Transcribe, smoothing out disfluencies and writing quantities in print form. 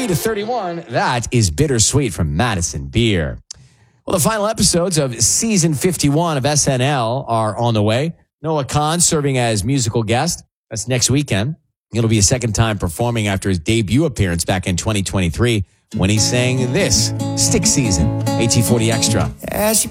33 to 31. That is Bittersweet from Madison Beer. Well, the final episodes of season 51 of SNL are on the way. Noah Khan serving as musical guest. That's next weekend. It'll be a second time performing after his debut appearance back in 2023 when he sang this, Stick Season, AT40 Extra. As she